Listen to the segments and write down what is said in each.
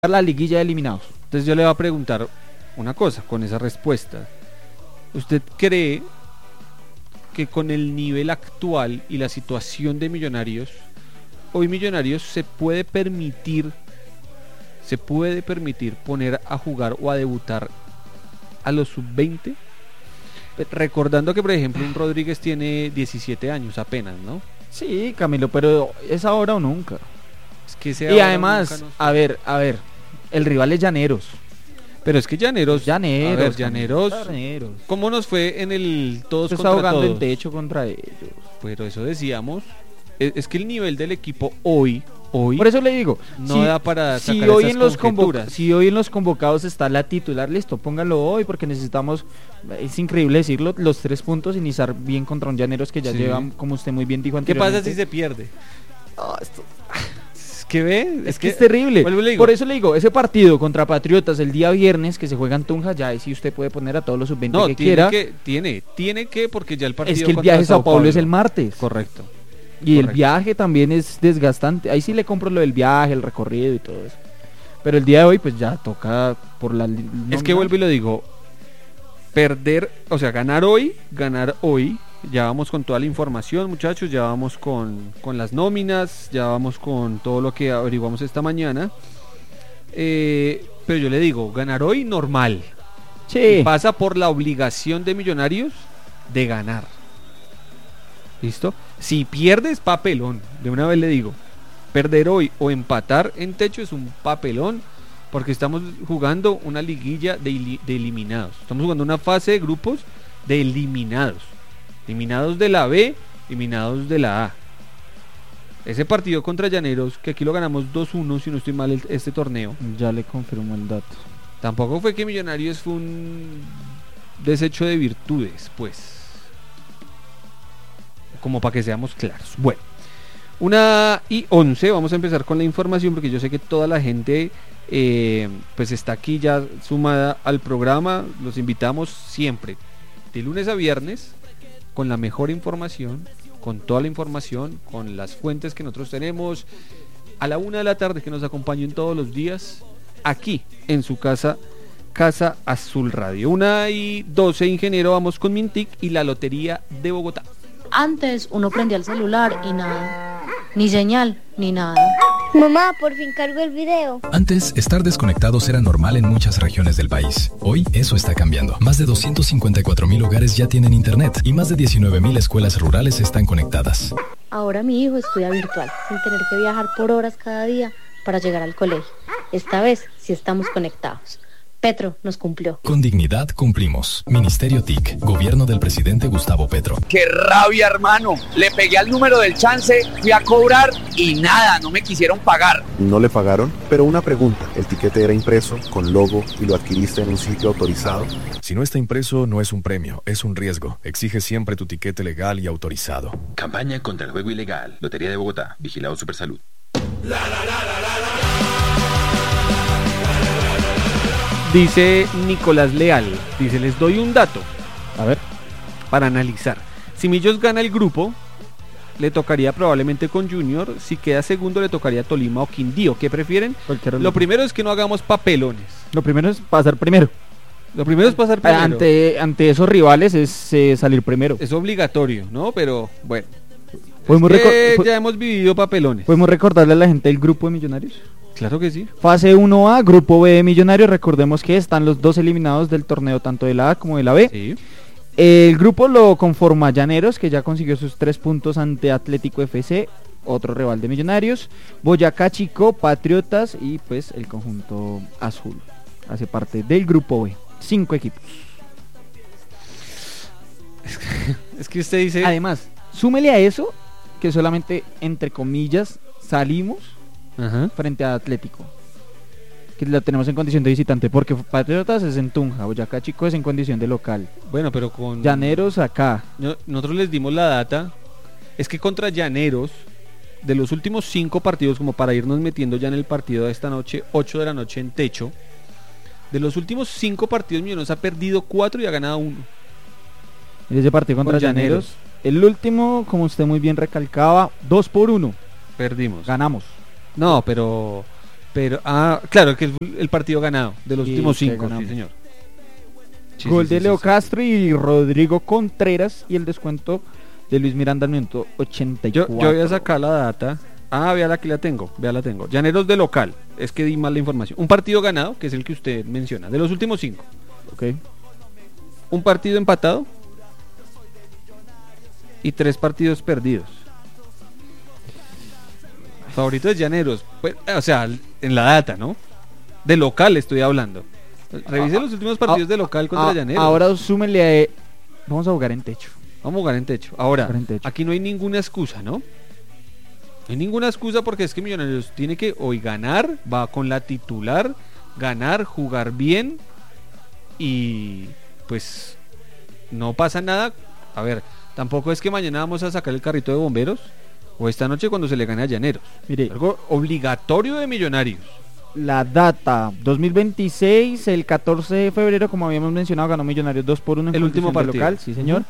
la liguilla de eliminados. Entonces yo le voy a preguntar una cosa con esa respuesta. ¿Usted cree que con el nivel actual y la situación de Millonarios, hoy Millonarios se puede permitir poner a jugar o a debutar a los sub-20? Recordando que, por ejemplo, un Rodríguez tiene 17 años apenas, ¿no? Sí, Camilo, pero es ahora o nunca. Es que y además, no sé. a ver, el rival es Llaneros. Pero es que Llaneros, Llaneros. ¿Cómo nos fue en el todos se contra está jugando todos? el techo contra ellos. Pero eso decíamos, es que el nivel del equipo hoy por eso le digo, no da para sacar si hoy esas conjeturas. Si hoy en los convocados está la titular, listo, pónganlo hoy porque necesitamos, es increíble decirlo, los 3 puntos, iniciar bien contra un Llaneros que ya lleva, como usted muy bien dijo ¿Qué anteriormente. pasa si se pierde? No, esto... Es que ve, es que es terrible. Por eso le digo, ese partido contra Patriotas el día viernes que se juega en Tunja, ya si usted puede poner a todos los sub-20 que quiera. Tiene que, porque ya el partido es que el viaje a Sao Paulo es el martes. Correcto. Y el viaje también es desgastante. Ahí sí le compro lo del viaje, el recorrido y todo eso. Pero el día de hoy pues ya toca por la... Es que vuelvo y lo digo, ganar hoy, ya vamos con toda la información, muchachos, ya vamos con las nóminas, ya vamos con todo lo que averiguamos esta mañana. Pero yo le digo, ganar hoy normal. Sí. Pasa por la obligación de Millonarios de ganar. ¿Listo? Si pierdes, papelón. De una vez le digo, perder hoy o empatar en techo es un papelón, porque estamos jugando una liguilla de eliminados. Estamos jugando una fase de grupos de eliminados. Eliminados de la B, eliminados de la A. Ese partido contra Llaneros, que aquí lo ganamos 2-1, si no estoy mal, este torneo. Ya le confirmo el dato. Tampoco fue que Millonarios fue un desecho de virtudes, pues. Como para que seamos claros. Bueno, 1:11, vamos a empezar con la información porque yo sé que toda la gente pues está aquí ya sumada al programa. Los invitamos siempre, de lunes a viernes, con la mejor información, con toda la información, con las fuentes que nosotros tenemos, a la 1 de la tarde, que nos acompañen todos los días, aquí en su casa Azul Radio. 1:12, ingeniero, vamos con Mintic y la Lotería de Bogotá. Antes uno prendía el celular y nada, ni señal, ni nada. Mamá, por fin cargo el video. Antes, estar desconectados era normal en muchas regiones del país. Hoy, eso está cambiando. Más de 254,000 hogares ya tienen internet y más de 19,000 escuelas rurales están conectadas. Ahora mi hijo estudia virtual, sin tener que viajar por horas cada día para llegar al colegio. Esta vez sí estamos conectados. Petro nos cumplió. Con dignidad cumplimos. Ministerio TIC, Gobierno del presidente Gustavo Petro. ¡Qué rabia, hermano! Le pegué al número del chance, fui a cobrar y nada, no me quisieron pagar. No le pagaron, pero una pregunta. ¿El tiquete era impreso, con logo y lo adquiriste en un sitio autorizado? Si no está impreso, no es un premio, es un riesgo. Exige siempre tu tiquete legal y autorizado. Campaña contra el juego ilegal. Lotería de Bogotá. Vigilado Supersalud. Dice Nicolás Leal, les doy un dato, a ver, para analizar. Si Millos gana el grupo, le tocaría probablemente con Junior. Si queda segundo, le tocaría Tolima o Quindío. ¿Qué prefieren? Lo primero es que no hagamos papelones. Lo primero es pasar primero. Ante esos rivales es salir primero. Es obligatorio, ¿no? Pero bueno, ya hemos vivido papelones. ¿Podemos recordarle a la gente el grupo de Millonarios? Claro que sí. Fase 1A, grupo B de Millonarios. Recordemos que están los 2 eliminados del torneo, tanto de la A como de la B. Sí. El grupo lo conforma Llaneros, que ya consiguió sus 3 puntos ante Atlético FC, otro rival de Millonarios, Boyacá Chico, Patriotas y pues el conjunto azul. Hace parte del grupo B. 5 equipos. Es que usted dice... Además, súmele a eso que solamente, entre comillas, salimos frente a Atlético, que la tenemos en condición de visitante, porque Patriotas es en Tunja, Boyacá Chico es en condición de local. Bueno, pero con Llaneros acá. Nosotros les dimos la data. Es que contra Llaneros, de los últimos 5 partidos, como para irnos metiendo ya en el partido de esta noche, 8 de la noche en techo, de los últimos 5 partidos Millonarios ha perdido 4 y ha ganado 1. En ese partido contra Llaneros, el último, como usted muy bien recalcaba, 2-1. Perdimos. Ganamos. No, pero Pero, claro, que es el partido ganado de los Sí, últimos que 5, sí ganamos. señor. Sí, Gol sí, de sí, Leo sí. Castro y Rodrigo Contreras y el descuento de Luis Miranda al minuto 84. Yo voy a sacar la data. Véala, aquí la tengo, la tengo. Llaneros de local, es que di mal la información. Un partido ganado, que es el que usted menciona, de los últimos 5. Ok. Un partido empatado y 3 partidos perdidos. Favorito de Llaneros, pues, o sea, en la data, ¿no? De local estoy hablando. Revise los últimos partidos de local contra Llaneros. Ahora súmele vamos a jugar en techo. Vamos a jugar en techo. Ahora, Jugar en techo. aquí no hay ninguna excusa, ¿no? No hay ninguna excusa porque es que Millonarios tiene que hoy ganar, va con la titular, ganar, jugar bien y pues no pasa nada. A ver, tampoco es que mañana vamos a sacar el carrito de bomberos o esta noche cuando se le gane a Llaneros. Mire, Algo obligatorio de Millonarios. la data 2026, el 14 de febrero, como habíamos mencionado, ganó Millonarios 2-1 en El último condición de partido. local, sí señor.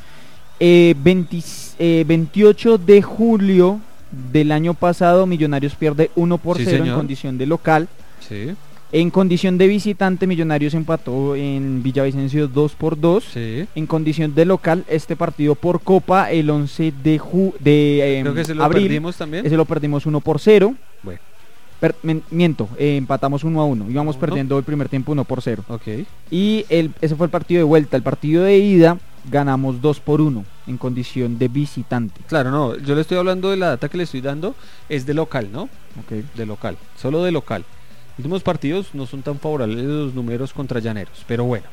28 de julio del año pasado, Millonarios pierde 1-0 Sí, en señor. condición de local. Sí, En condición de visitante, Millonarios empató en Villavicencio 2-2. sí. En condición de local, este partido por Copa, el 11 de Creo que se lo abril, perdimos también. ese lo perdimos 1-0. Bueno, Miento, empatamos 1-1. Íbamos 1-1. perdiendo el primer tiempo 1-0. ok. Y ese fue el partido de vuelta. El partido de ida ganamos 2-1 en condición de visitante. Claro, no, yo le estoy hablando de la data que le estoy dando, es de local, ¿no? Ok. De local, solo de local. Los últimos partidos no son tan favorables los números contra Llaneros, pero bueno.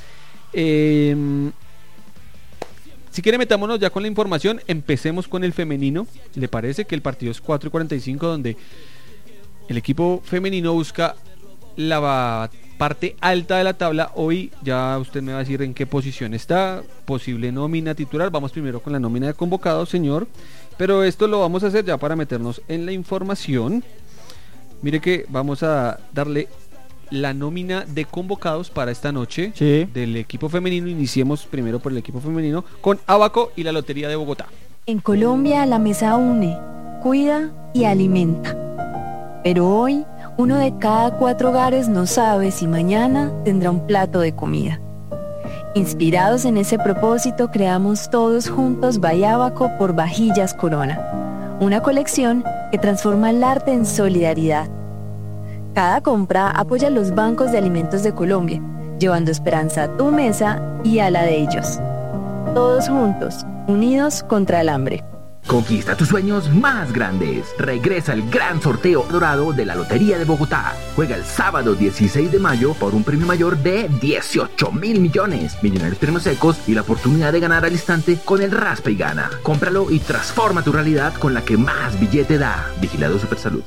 Si quiere metámonos ya con la información, empecemos con el femenino. ¿Le parece que el partido es 4:45 donde el equipo femenino busca la parte alta de la tabla? Hoy ya usted me va a decir en qué posición está, posible nómina titular. Vamos primero con la nómina de convocados, señor. Pero esto lo vamos a hacer ya para meternos en la información. Mire que vamos a darle la nómina de convocados para esta noche Sí. del equipo femenino. Iniciemos primero por el equipo femenino con Abaco y la Lotería de Bogotá. En Colombia la mesa une, cuida y alimenta. Pero hoy, 1 de cada 4 hogares no sabe si mañana tendrá un plato de comida. Inspirados en ese propósito, creamos todos juntos Bayabaco por Vajillas Corona, una colección que transforma el arte en solidaridad. Cada compra apoya a los bancos de alimentos de Colombia, llevando esperanza a tu mesa y a la de ellos. Todos juntos, unidos contra el hambre. Conquista tus sueños más grandes. Regresa el gran sorteo dorado de la Lotería de Bogotá. Juega el sábado 16 de mayo por un premio mayor de 18.000 millones. Millonarios premios secos y la oportunidad de ganar al instante con el Raspa y Gana. Cómpralo y transforma tu realidad con la que más billete da. Vigilado Supersalud.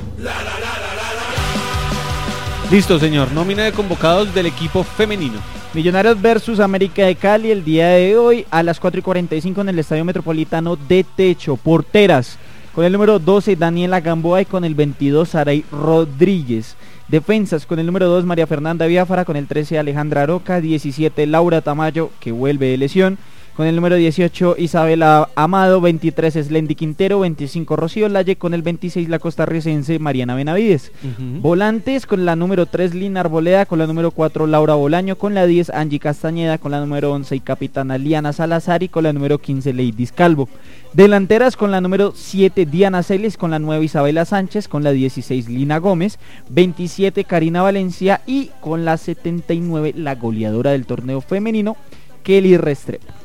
Listo, señor. Nómina de convocados del equipo femenino. Millonarios versus América de Cali el día de hoy a las 4:45 en el Estadio Metropolitano de Techo. Porteras, con el número 12 Daniela Gamboa y con el 22 Saray Rodríguez. Defensas, con el número 2 María Fernanda Biafara, con el 13 Alejandra Aroca, 17 Laura Tamayo, que vuelve de lesión, con el número 18 Isabela Amado, 23 Slendy Quintero, 25 Rocío Laye, con el 26 la costarricense Mariana Benavides. Volantes, con la número 3 Lina Arboleda, con la número 4 Laura Bolaño, con la 10 Angie Castañeda, con la número 11 y capitana Liana Salazar y con la número 15 Leidis Calvo. Delanteras, con la número 7 Diana Celis, con la 9 Isabela Sánchez, con la 16 Lina Gómez, 27 Karina Valencia y con la 79 la goleadora del torneo femenino Kelly Restrepo.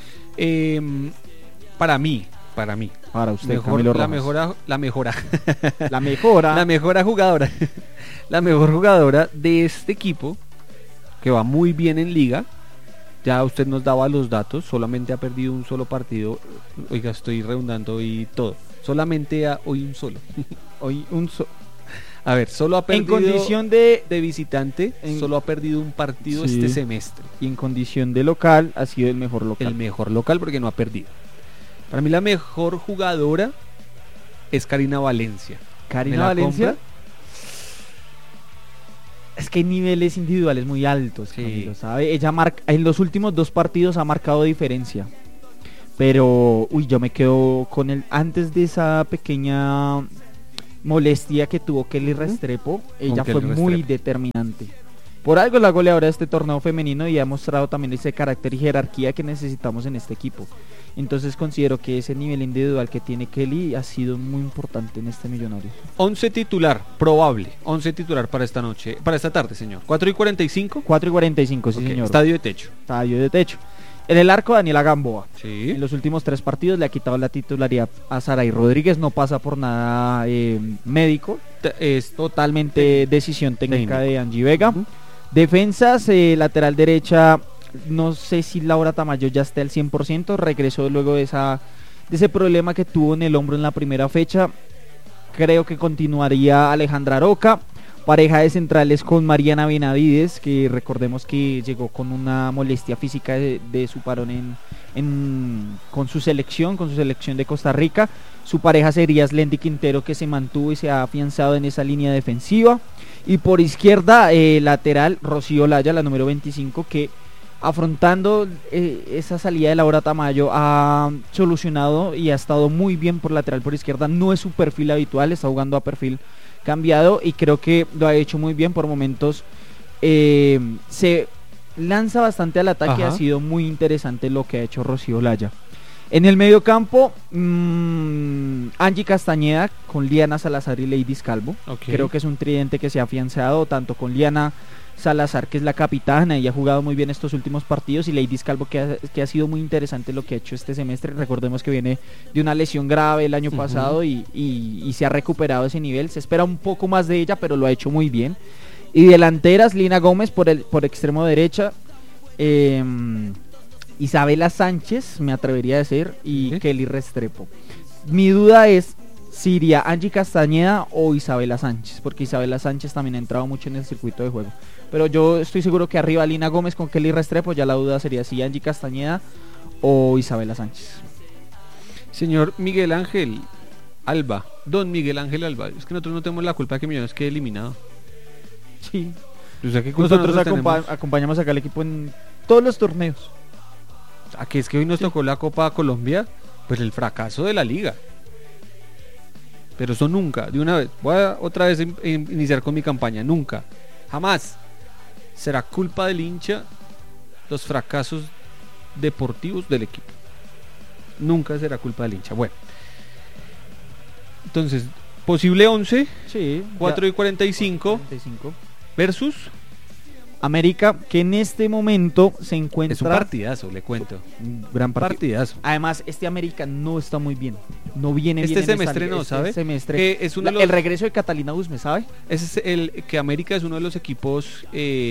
Para mí. Para usted, Mejor, Camilo la Rojas. mejora. La mejora. La mejor jugadora. La mejor jugadora de este equipo, que va muy bien en liga. Ya usted nos daba los datos, solamente ha perdido un solo partido. Oiga, estoy redundando y todo. Solamente hoy un solo. Hoy un solo. A ver, solo ha perdido En condición de visitante, solo ha perdido un partido Sí. este semestre. Y en condición de local ha sido el mejor local. El mejor local porque no ha perdido. Para mí la mejor jugadora es Karina Valencia. Karina ¿Me la Valencia. compra? Es que hay niveles individuales muy altos, Sí. Camilo, ¿sabe? Ella en los últimos 2 partidos ha marcado diferencia. Pero, yo me quedo con antes de esa pequeña molestia que tuvo Kelly Restrepo, ella fue Kelly muy Restrepo. determinante. Por algo es la goleadora de este torneo femenino y ha mostrado también ese carácter y jerarquía que necesitamos en este equipo. Entonces considero que ese nivel individual que tiene Kelly ha sido muy importante en este Millonarios. 11 titular, probable. 11 titular para esta noche, para esta tarde, señor. 4:45. 4:45, sí, Ok, señor. Estadio de techo. Estadio de techo. En el arco, Daniela Gamboa. Sí. En los últimos 3 partidos le ha quitado la titularidad a Saray Rodríguez. No pasa por nada médico. Es totalmente decisión técnica de Angie Vega. Defensas, lateral derecha, no sé si Laura Tamayo ya está al 100%. Regresó luego de ese problema que tuvo en el hombro en la primera fecha. Creo que continuaría Alejandra Roca. Pareja de centrales con Mariana Benavides, que recordemos que llegó con una molestia física de su parón con su selección de Costa Rica. Su pareja sería Slendy Quintero, que se mantuvo y se ha afianzado en esa línea defensiva. Y por izquierda, lateral, Rocío Laya, la número 25, que afrontando esa salida de Laura Tamayo ha solucionado y ha estado muy bien por lateral por izquierda. No es su perfil habitual, está jugando a perfil cambiado y creo que lo ha hecho muy bien. Por momentos se lanza bastante al ataque. Ajá. Ha sido muy interesante lo que ha hecho Rocío Laya. En el medio campo, Angie Castañeda con Liana Salazar y Lady Calvo. Okay. Creo que es un tridente que se ha afianzado tanto con Liana Salazar, que es la capitana y ha jugado muy bien estos últimos partidos, y Lady Calvo, que ha sido muy interesante lo que ha hecho este semestre. Recordemos que viene de una lesión grave el año pasado y se ha recuperado ese nivel. Se espera un poco más de ella, pero lo ha hecho muy bien. Y delanteras, Lina Gómez por extremo derecha, Isabela Sánchez, me atrevería a decir, y Kelly Restrepo. Mi duda es si iría Angie Castañeda o Isabela Sánchez, porque Isabela Sánchez también ha entrado mucho en el circuito de juego. Pero yo estoy seguro que arriba Lina Gómez con Kelly Restrepo. Ya la duda sería si Angie Castañeda o Isabela Sánchez. Señor Miguel Ángel Alba, don Miguel Ángel Alba, es que nosotros no tenemos la culpa de que Millonarios quede eliminado. Sí. O sea, ¿qué culpa Nosotros tenemos? acompañamos acá al equipo en todos los torneos. ¿A qué es que hoy nos tocó la Copa Colombia? Pues el fracaso de la liga. Pero eso nunca, de una vez, voy a otra vez iniciar con mi campaña, nunca, jamás será culpa del hincha los fracasos deportivos del equipo. Nunca será culpa del hincha. Bueno, entonces, posible 11, sí, 4:45 versus América, que en este momento se encuentra... Es un partidazo, le cuento. Un gran partidazo. Además, este América no está muy bien. No viene este bien. Semestre no, ¿sabe? Este semestre. Es El regreso de Catalina Usme, ¿sabe? Ese es que América es uno de los equipos,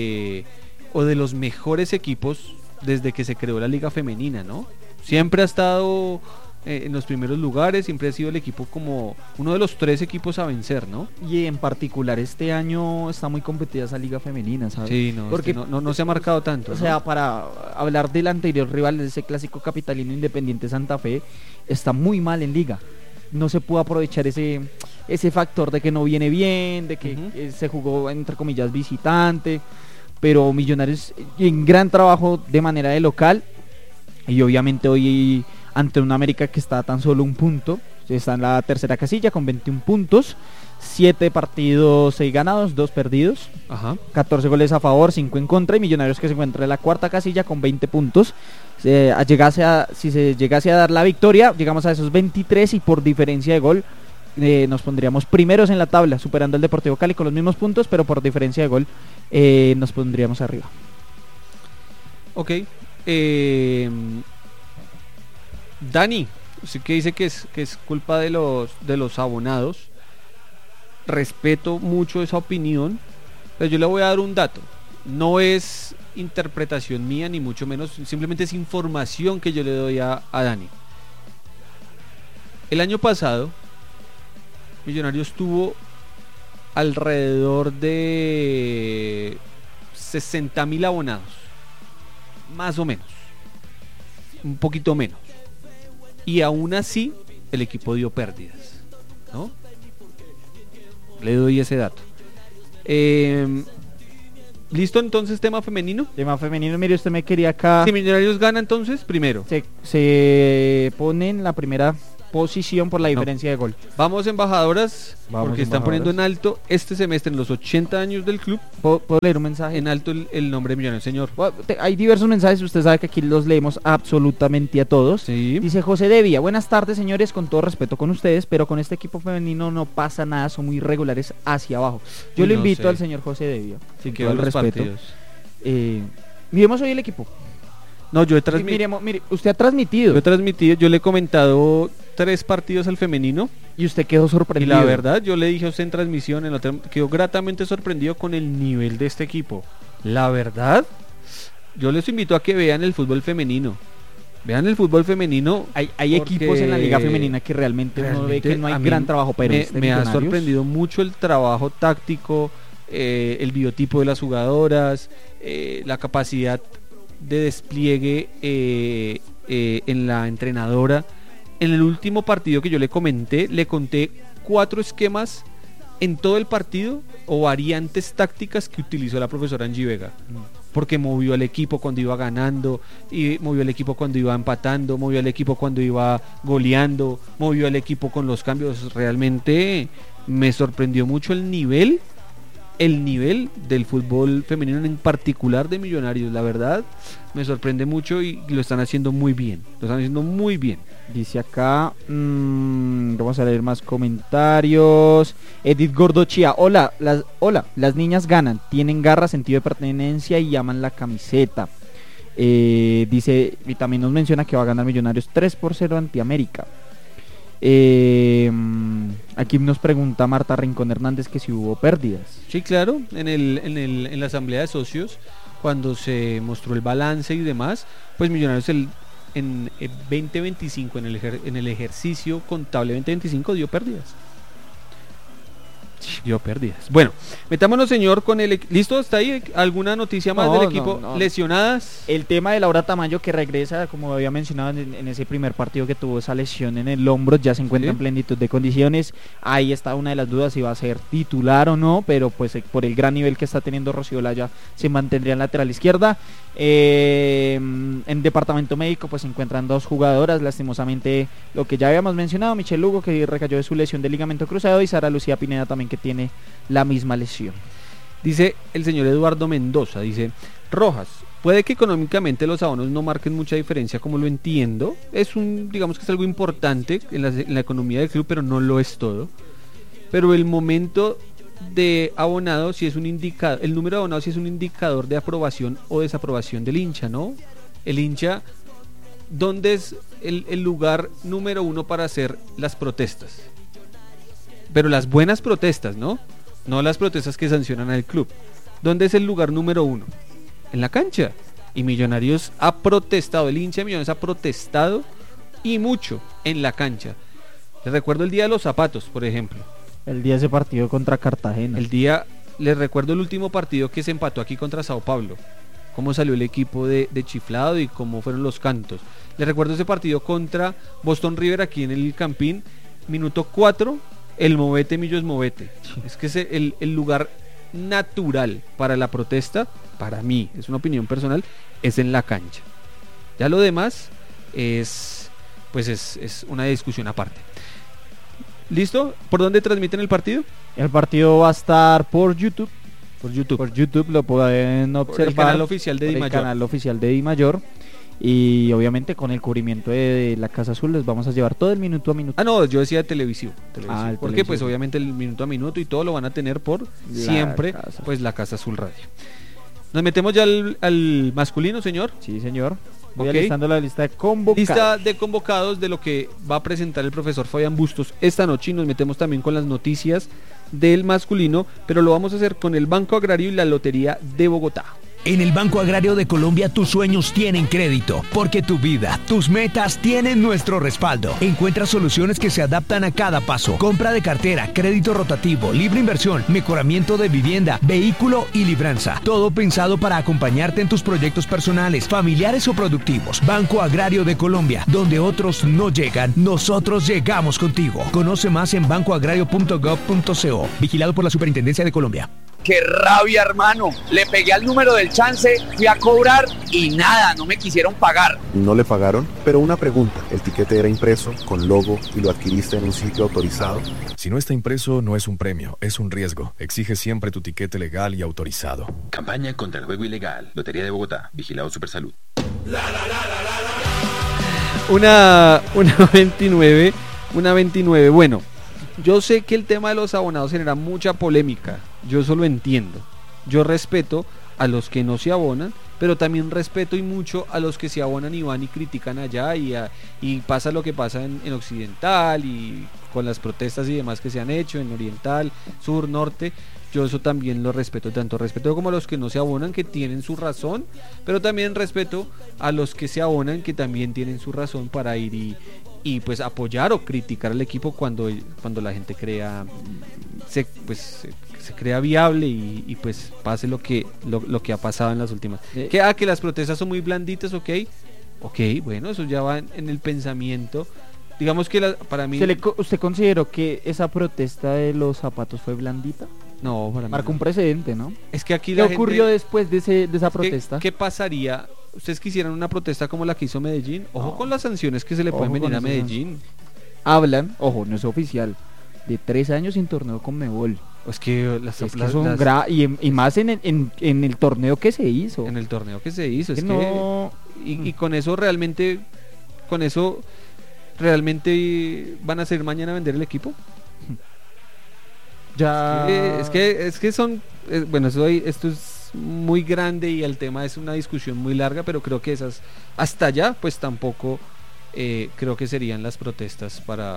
o de los mejores equipos desde que se creó la Liga Femenina, ¿no? Siempre ha estado en los primeros lugares, siempre ha sido el equipo como uno de los 3 equipos a vencer, ¿no? Y en particular este año está muy competida esa liga femenina, ¿sabes? Sí, no, porque no se ha marcado tanto. O sea, para hablar del anterior rival, de ese clásico capitalino Independiente Santa Fe, está muy mal en liga. No se pudo aprovechar ese factor de que no viene bien, de que se jugó entre comillas visitante, pero Millonarios en gran trabajo de manera de local, y obviamente hoy ante una América que está a tan solo un punto, está en la tercera casilla con 21 puntos, 7 partidos 6 ganados, 2 perdidos, 14 goles a favor, 5 en contra, y Millonarios que se encuentra en la cuarta casilla con 20 puntos. Si se llegase a dar la victoria, llegamos a esos 23 y por diferencia de gol nos pondríamos primeros en la tabla, superando al Deportivo Cali con los mismos puntos, pero por diferencia de gol nos pondríamos arriba. Ok. Dani, usted que dice que es culpa de los abonados. Respeto mucho esa opinión, pero yo le voy a dar un dato. No es interpretación mía, ni mucho menos, simplemente es información que yo le doy a Dani. El año pasado, Millonarios tuvo alrededor de 60.000 abonados, más o menos, un poquito menos, y aún así el equipo dio pérdidas, ¿no? Le doy ese dato. ¿Listo entonces tema femenino? Tema femenino, mire, usted me quería acá... Si Millonarios gana entonces, primero. Se pone en la primera posición por la diferencia de gol. Vamos embajadoras, Vamos, porque están embajadoras. poniendo en alto este semestre, en los 80 años del club, ¿Puedo leer un mensaje? en alto el nombre de Millonarios, señor. Hay diversos mensajes, usted sabe que aquí los leemos absolutamente a todos. Sí. Dice José Devia, buenas tardes señores, con todo respeto con ustedes, pero con este equipo femenino no pasa nada, son muy irregulares hacia abajo. Yo Uy, le no invito sé. al señor José Devia, Sí, con que todo el los respeto. partidos. Miremos hoy el equipo. No, yo he transmitido. Mire, usted ha transmitido Yo le he comentado 3 partidos al femenino. y usted quedó Y sorprendido. la verdad, yo le dije a usted en transmisión, quedó gratamente sorprendido con el nivel de este equipo. La verdad, yo les invito a que vean el fútbol femenino. Vean el fútbol femenino. Hay porque equipos en la liga femenina que realmente uno ve que no hay a mí gran trabajo, pero me este ha Millonarios- sorprendido mucho el trabajo táctico, el biotipo de las jugadoras, la capacidad de despliegue en la entrenadora. En el último partido que yo le conté 4 esquemas en todo el partido o variantes tácticas que utilizó la profesora Angie Vega. Porque movió al equipo cuando iba ganando, y movió al equipo cuando iba empatando, movió al equipo cuando iba goleando, movió al equipo con los cambios. Realmente me sorprendió mucho el nivel del fútbol femenino, en particular de Millonarios. La verdad, me sorprende mucho y lo están haciendo muy bien. Lo están haciendo muy bien. Dice acá, vamos a leer más comentarios. Edith Gordochía, hola, las niñas ganan, tienen garra, sentido de pertenencia y aman la camiseta. Dice, y también nos menciona que va a ganar Millonarios 3-0 ante América. Aquí nos pregunta Marta Rincón Hernández que si hubo pérdidas. Sí, claro, en la asamblea de socios, cuando se mostró el balance y demás, pues Millonarios en 2025, en el ejercicio contable 2025, dio pérdidas. Dio pérdidas. Bueno, metámonos, señor, con el... ¿Listo? ¿Está ahí? ¿Alguna noticia más del equipo? No. ¿Lesionadas? El tema de Laura Tamayo, que regresa, como había mencionado en ese primer partido, que tuvo esa lesión en el hombro, ya se encuentra en plenitud de condiciones. Ahí está una de las dudas si va a ser titular o no, pero pues por el gran nivel que está teniendo Rocío Olaya, se mantendría en lateral izquierda. En departamento médico pues se encuentran 2 jugadoras, lastimosamente lo que ya habíamos mencionado, Michelle Lugo, que recayó de su lesión de ligamento cruzado, y Sara Lucía Pineda también, que tiene la misma lesión. Dice el señor Eduardo Mendoza, dice: Rojas, puede que económicamente los abonos no marquen mucha diferencia, como lo entiendo. Digamos que es algo importante en la economía del club, pero no lo es todo. Pero el momento de abonado sí es un indicador, el número de abonados sí es un indicador de aprobación o desaprobación del hincha, ¿no? El hincha, ¿dónde es el lugar número 1 para hacer las protestas? Pero las buenas protestas, ¿no? No las protestas que sancionan al club. ¿Dónde es el lugar número 1? En la cancha. Y Millonarios ha protestado, el hincha de Millonarios ha protestado, y mucho, en la cancha. Les recuerdo el día de los zapatos, por ejemplo. El día de ese partido contra Cartagena. Les recuerdo el último partido que se empató aquí contra Sao Paulo. Cómo salió el equipo de chiflado y cómo fueron los cantos. Les recuerdo ese partido contra Boston River aquí en el Campín. Minuto 4, el movete Millo es movete. Es que es el lugar natural para la protesta, para mí, es una opinión personal, es en la cancha. Ya lo demás es una discusión aparte. ¿Listo? ¿Por dónde transmiten el partido? El partido va a estar por YouTube. Por YouTube lo pueden observar. El canal oficial de Dimayor. El canal oficial de Dimayor. Y obviamente con el cubrimiento de la Casa Azul les vamos a llevar todo el minuto a minuto. Ah, no, yo decía televisivo. El Porque televisivo. pues obviamente el minuto a minuto y todo lo van a tener por siempre, pues la Casa Azul Radio. Nos metemos ya al masculino, señor. Sí, señor. Voy Ok. alistando la lista de convocados. Lista de convocados de lo que va a presentar el profesor Fabián Bustos esta noche, y nos metemos también con las noticias del masculino, pero lo vamos a hacer con el Banco Agrario y la Lotería de Bogotá. En el Banco Agrario de Colombia tus sueños tienen crédito, porque tu vida, tus metas tienen nuestro respaldo. Encuentra soluciones que se adaptan a cada paso. Compra de cartera, crédito rotativo, libre inversión, mejoramiento de vivienda, vehículo y libranza. Todo pensado para acompañarte en tus proyectos personales, familiares o productivos. Banco Agrario de Colombia, donde otros no llegan, nosotros llegamos contigo. Conoce más en bancoagrario.gov.co. Vigilado por la Superintendencia de Colombia. qué rabia, hermano. Le pegué al número del chance, fui a cobrar y nada, no me quisieron pagar. ¿No le pagaron? Pero una pregunta, ¿el tiquete era impreso, con logo y lo adquiriste en un sitio autorizado? Si no está impreso, no es un premio, es un riesgo. Exige siempre tu tiquete legal y autorizado. Campaña contra el juego ilegal. Lotería de Bogotá. Vigilado Supersalud. Una 29. Bueno, yo sé que el tema de los abonados genera mucha polémica. Yo eso lo entiendo. Yo respeto a los que no se abonan, pero también respeto y mucho a los que se abonan y van y critican allá y pasa lo que pasa en Occidental y con las protestas y demás que se han hecho en Oriental, Sur, Norte. Yo eso también lo respeto, tanto respeto como a los que no se abonan, que tienen su razón, pero también respeto a los que se abonan, que también tienen su razón para ir y pues apoyar o criticar al equipo cuando la gente se crea viable y pues pase lo que ha pasado en las últimas. Que las protestas son muy blanditas, ok, bueno, eso ya va en el pensamiento. Digamos que para mí... ¿Usted consideró que esa protesta de los zapatos fue blandita? No, para mí marcó no. Un precedente, ¿no? Es que aquí ¿Qué ocurrió después de esa protesta? ¿Qué pasaría? ¿Ustedes quisieran una protesta como la que hizo Medellín? Ojo con las sanciones que se le pueden venir a Medellín. Hablan, ojo, no es oficial, de 3 años sin torneo con Conmebol. Es que y más en el torneo que se hizo. En el torneo que se hizo. Y con eso realmente van a seguir mañana a vender el equipo. Ya es que son bueno, esto es muy grande y el tema es una discusión muy larga, pero creo que esas hasta allá pues tampoco creo que serían las protestas para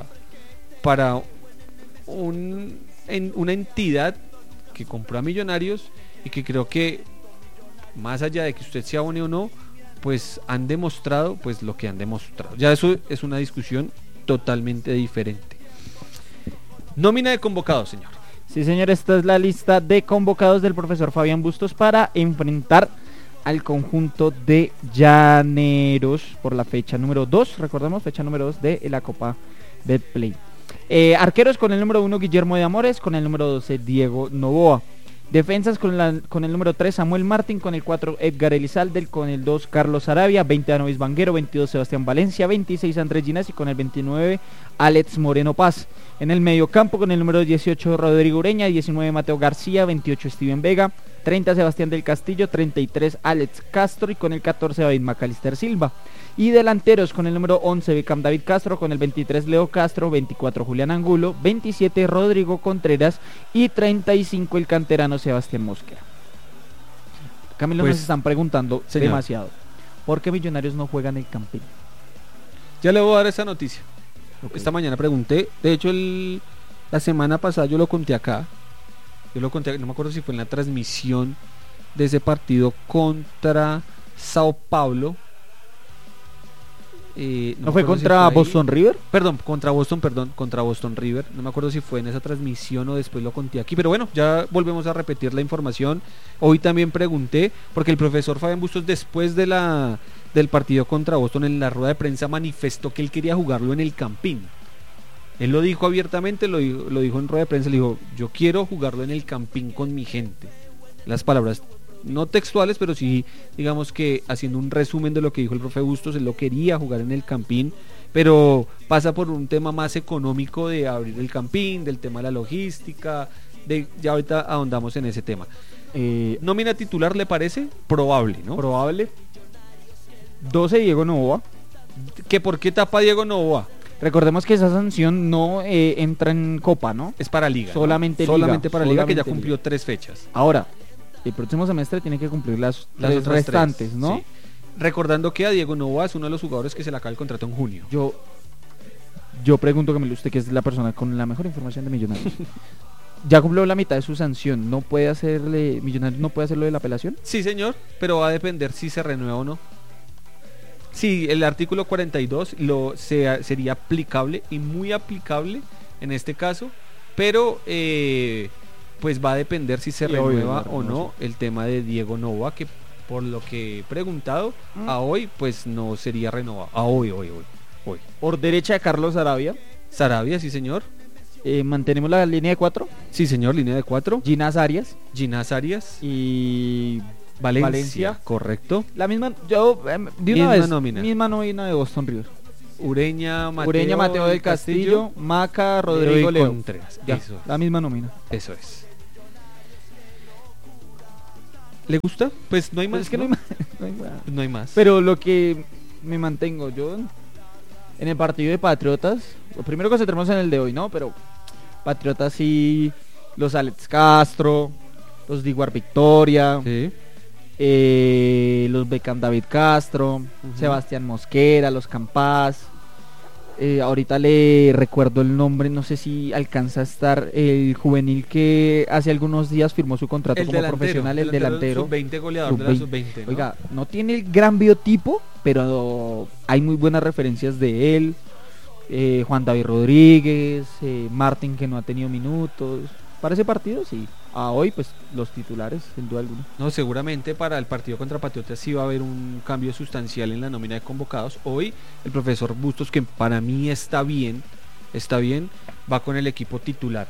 una entidad que compró a Millonarios y que creo que más allá de que usted se abone o no, pues han demostrado pues lo que han demostrado. Ya eso es una discusión totalmente diferente. Nómina de convocados, señor. Sí, señor, esta es la lista de convocados del profesor Fabián Bustos para enfrentar al conjunto de Llaneros por la fecha número 2, recordemos, fecha número 2 de la Copa Betplay. Arqueros con el número 1 Guillermo de Amores, con el número 12 Diego Novoa. Defensas con el número 3 Samuel Martín, con el 4 Edgar Elizalde, con el 2 Carlos Arabia, 20 Anovis Vanguero, 22 Sebastián Valencia, 26 Andrés Ginás y con el 29 Alex Moreno Paz. En el medio campo con el número 18 Rodrigo Ureña, 19 Mateo García, 28 Steven Vega, 30 Sebastián del Castillo, 33 Alex Castro y con el 14 David Macalister Silva. Y delanteros con el número 11 Beckham David Castro, con el 23 Leo Castro, 24 Julián Angulo, 27 Rodrigo Contreras y 35 el canterano Sebastián Mosquera. Camilo, nos están preguntando demasiado, ¿por qué Millonarios no juegan el Campín? Ya le voy a dar esa noticia. Esta mañana pregunté, de hecho la semana pasada yo lo conté acá, no me acuerdo si fue en la transmisión de ese partido contra Sao Paulo. ¿No fue contra Boston River? Contra Boston River. No me acuerdo si fue en esa transmisión o después lo conté aquí. Pero bueno, ya volvemos a repetir la información. Hoy también pregunté, porque el profesor Fabián Bustos después del partido contra Boston en la rueda de prensa manifestó que él quería jugarlo en el Campín. Él lo dijo abiertamente, lo dijo en rueda de prensa, le dijo, yo quiero jugarlo en el Campín con mi gente. Las palabras no textuales, pero sí, digamos que haciendo un resumen de lo que dijo el profe Bustos, él lo quería jugar en el Campín, pero pasa por un tema más económico de abrir el Campín, del tema de la logística, ya ahorita ahondamos en ese tema. ¿Nómina titular le parece? Probable, ¿no? Probable. 12 Diego Novoa. ¿Por qué tapa Diego Novoa? Recordemos que esa sanción no entra en Copa, ¿no? Es para Liga. Solamente para Liga, que ya cumplió 3 fechas. Ahora, el próximo semestre tiene que cumplir las restantes, 3, ¿no? Sí. Recordando que a Diego Novoa es uno de los jugadores que se le acaba el contrato en junio. Yo pregunto, Camilo, usted que es la persona con la mejor información de Millonarios. Ya cumplió la mitad de su sanción, Millonarios no puede hacerlo de la apelación. Sí, señor, pero va a depender si se renueva o no. Sí, el artículo 42 sería aplicable y muy aplicable en este caso, pero pues va a depender si se renueva o no el tema de Diego Novoa, que por lo que he preguntado a hoy pues no sería renovado. A hoy. Por derecha de Carlos Sarabia. Sarabia, sí, señor. Mantenemos la línea de 4. Sí, señor, línea de 4. Ginás Arias Y Valencia. Correcto. La misma, yo de una Misma vez, nómina. misma nómina de Boston River. Ureña, Mateo del Castillo, Maca, Rodrigo Leo. Contreras. Ya, Eso. la misma nómina. Eso es. ¿Le gusta? Pues no hay más. Pues es que no hay más. No hay más. No hay más. Pero lo que me mantengo yo en el partido de Patriotas, lo primero que centremos en el de hoy, ¿no? Pero Patriotas sí, los Alex Castro, los Diguar Victoria, sí. Los Beckham David Castro, Sebastián Mosquera, los Campas. Ahorita le recuerdo el nombre, no sé si alcanza a estar el juvenil que hace algunos días firmó su contrato como profesional, el delantero. Sub-20 goleador de la sub-20. ¿no? Oiga, no tiene el gran biotipo, pero hay muy buenas referencias de él. Juan David Rodríguez, Martín, que no ha tenido minutos. Para ese partido, sí. Hoy, pues, los titulares, sin duda alguna. No, seguramente para el partido contra Patriotas sí va a haber un cambio sustancial en la nómina de convocados. Hoy, el profesor Bustos, que para mí está bien, va con el equipo titular.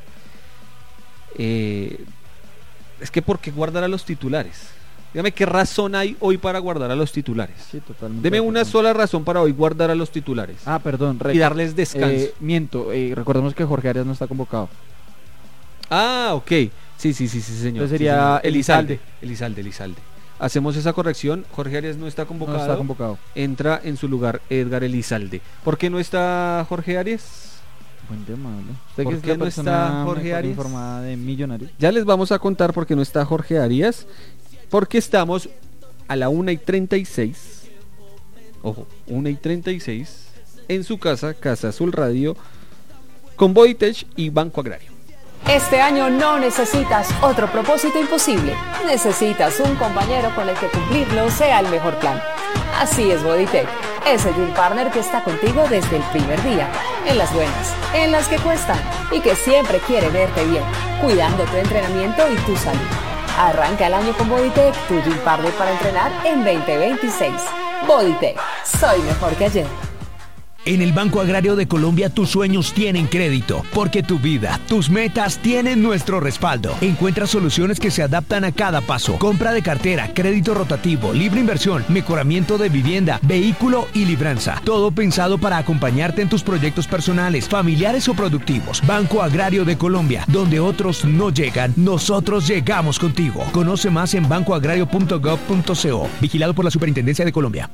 Es que ¿por qué guardar a los titulares? Dígame qué razón hay hoy para guardar a los titulares. Sí, totalmente. Deme una sola razón para hoy guardar a los titulares. Perdón. Y darles descanso. Recordemos que Jorge Arias no está convocado. Ok. Sí, señor. Entonces sería Elizalde. Hacemos esa corrección. Jorge Arias no está convocado. No está convocado. Entra en su lugar Edgar Elizalde. ¿Por qué no está Jorge Arias? Buen tema, ¿no? ¿Por qué no está Jorge Arias? Informada de Millonarios. Ya les vamos a contar por qué no está Jorge Arias. Porque estamos a la 1:36. Ojo, 1:36. En su casa, Casa Azul Radio, con Bodytech y Banco Agrario. Este año no necesitas otro propósito imposible. Necesitas un compañero con el que cumplirlo sea el mejor plan. Así es Bodytech, ese Gym Partner que está contigo desde el primer día, en las buenas, en las que cuestan y que siempre quiere verte bien, cuidando tu entrenamiento y tu salud. Arranca el año con Bodytech, tu Gym Partner para entrenar en 2026. Bodytech, soy mejor que ayer. En el Banco Agrario de Colombia tus sueños tienen crédito, porque tu vida, tus metas tienen nuestro respaldo. Encuentra soluciones que se adaptan a cada paso. Compra de cartera, crédito rotativo, libre inversión, mejoramiento de vivienda, vehículo y libranza. Todo pensado para acompañarte en tus proyectos personales, familiares o productivos. Banco Agrario de Colombia, donde otros no llegan, nosotros llegamos contigo. Conoce más en bancoagrario.gov.co. Vigilado por la Superintendencia de Colombia.